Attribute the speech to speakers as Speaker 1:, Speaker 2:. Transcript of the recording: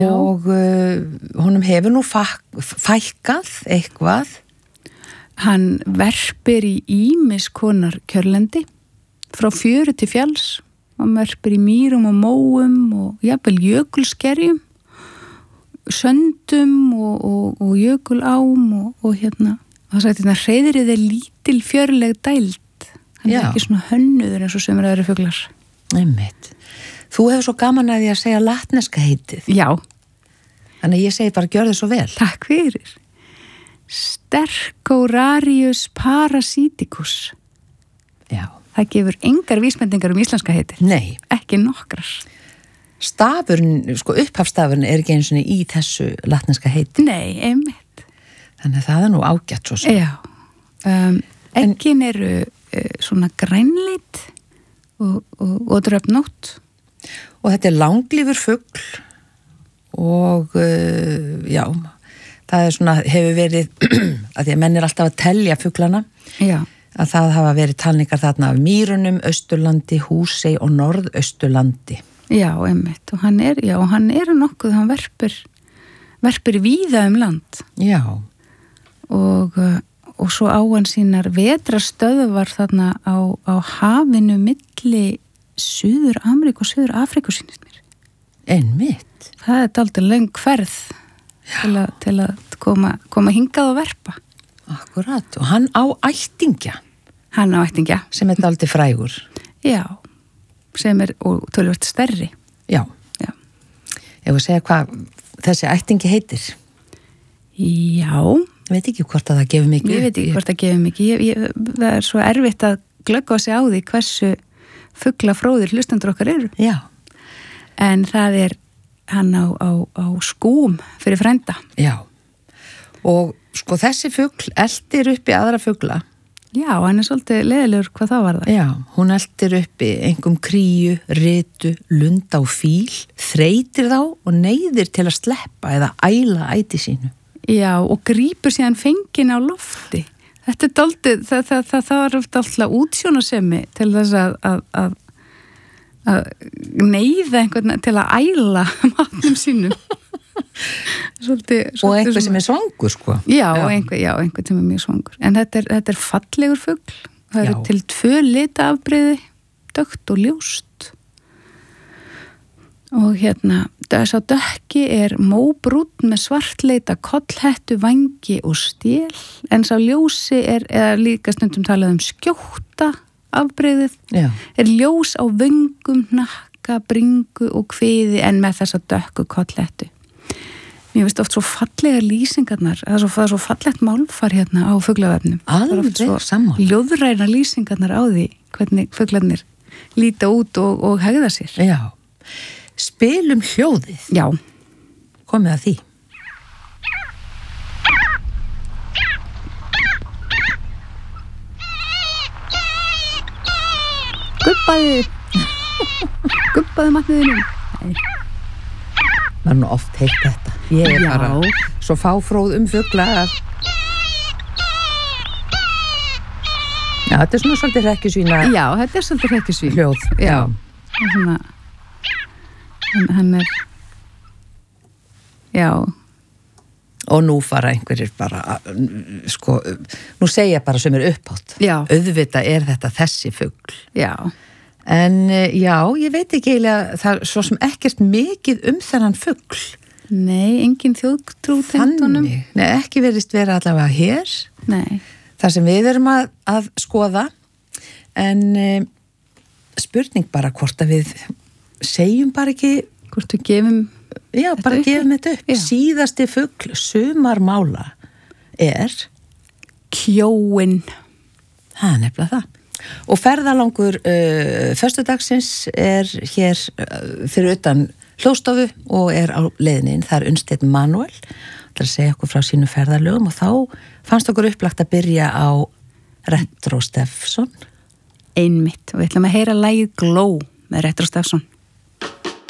Speaker 1: og honum hefur nú fækkað eitthvað.
Speaker 2: Hann verpir í ýmis konar kjörlendi frá fjöru til fjalls. Hann verpir í mýrum og móum og jafnvel jökulskerjum, söndum og jökulám og hérna. Það sagt hérna, hreiðrið lítil fjörleg dæld. Hann ekki svona hönnuður eins og sumir aðri fuglar.
Speaker 1: Einmitt. Þú hefur svo gaman að því að segja latneska heitið.
Speaker 2: Já.
Speaker 1: Þannig að ég segi bara gjör þið svo vel.
Speaker 2: Takk fyrir. Stercorarius parasiticus.
Speaker 1: Já.
Speaker 2: Það gefur engar vísbendingar íslenska heitir.
Speaker 1: Nei.
Speaker 2: Ekki nokkrar.
Speaker 1: Stafurinn, upphafstafurinn er ekki eins og í þessu latneska heiti.
Speaker 2: Nei, einmitt.
Speaker 1: Þannig að það er nú ágætt svo sem.
Speaker 2: Já. Eggin eru svona grænleit og dröfnótt.
Speaker 1: Og þetta er langlífur fugl og já, það er svona, hefur verið að því að menn er alltaf að telja fuglana.
Speaker 2: Já.
Speaker 1: Að það hafa verið talningar þarna af Mýrunum, Austurlandi, Húsey og Norðausturlandi.
Speaker 2: Já, einmitt. Og hann er nokkuð, hann verpir víða land.
Speaker 1: Já.
Speaker 2: Og svo á hann sínar vetrastöðvar þarna á hafinu milli Suður-Ameríku og Suður-Afríku sýnist mér.
Speaker 1: Einmitt.
Speaker 2: Það er dálítið löng ferð til að koma hingað og verpa.
Speaker 1: Akkurat, og hann á ættingja.
Speaker 2: Hann á ættingja.
Speaker 1: Sem er dálítið frægur.
Speaker 2: Já, sem er töluvert stærri.
Speaker 1: Já.
Speaker 2: Já.
Speaker 1: Ef að segja hvað þessi ættingi heitir?
Speaker 2: Já.
Speaker 1: Ég veit ekki hvort að það gefur mikið.
Speaker 2: Ég veit ekki hvort það gefur mikið. Það er svo erfitt að glöggva sig á því hversu fuglafróðir hlustendur okkar eru.
Speaker 1: Já.
Speaker 2: En það er hann á skúm fyrir frænda.
Speaker 1: Já. Og sko þessi fugl eldir uppi aðra fugla.
Speaker 2: Já, hann er svolítið leiðilegur hvað það var það.
Speaker 1: Já, hún eldir uppi einhverjum kríu, ritu, lunda og fíl, þreytir þá og neyðir til að sleppa eða æla æti sínu.
Speaker 2: Já, og grípur síðan fengin á lofti. Þetta er dálítið, það var alltaf útsjónasemi til þess að neyða einhvern til að æla matnum sínum.
Speaker 1: Og einhver sem er svangur, sko.
Speaker 2: Já, einhver sem er mjög svangur. En þetta er fallegur fugl. Það eru til 2 litaafbrigði, dökkt og ljóst. Og hérna, þess að dökki er móbrúnn með svartleita kollhettu, vangi og stél, en sá ljósi er, eða líka stundum talað skjóta afbrigðið, er ljós á vöngum, hnakka, bringu og kviði en með þessa dökku kollhettu. Mér finnst oft svo fallega lýsingarnar, það er svo fallegt málfar hérna á fuglavefnum.
Speaker 1: Alveg sammála.
Speaker 2: Ljóðræna lýsingarnar á því hvernig fuglarnir líta út og hegða sér.
Speaker 1: Já. Spilum hljóðið.
Speaker 2: Já.
Speaker 1: Komið að því.
Speaker 2: Gubbaði matniðinum. Nei.
Speaker 1: Maður nú oft heilt þetta. Ég er bara svo fáfróð fugla að... Já, þetta er svona svolítið hrekkjusvína...
Speaker 2: Já, þetta er svolítið hrekkjusvín.
Speaker 1: Hljóð.
Speaker 2: Já. Svona... Hann er... Já.
Speaker 1: Og nú fara einhverjir bara... Sko, nú segja bara sem er uppátt.
Speaker 2: Já.
Speaker 1: Auðvitað er þetta þessi fugl.
Speaker 2: Já.
Speaker 1: En já, ég veit ekki eiginlega, það er svo sem ekkert mikið þennan fugl.
Speaker 2: Nei, engin þjóðtrú tengdunum.
Speaker 1: Nei, ekki verðist vera allavega hér.
Speaker 2: Nei.
Speaker 1: Það sem við erum að skoða, en spurning bara hvort að við segjum bara ekki...
Speaker 2: Hvort við gefum...
Speaker 1: Já, bara gefum þetta upp. Já. Síðasti fugl sumarmála er...
Speaker 2: Kjóinn.
Speaker 1: Það er nefnilega það. Og ferðalangur föstudagsins er hér fyrir utan hljóðstofu og er á leiðinni. Það er Unnsteinn Manuel, það er að segja okkur frá sínu ferðalögum og þá fannst okkur upplagt að byrja á Retro Steffson.
Speaker 2: Einmitt, og við ætlum að heyra lagið Glow með Retro Steffson.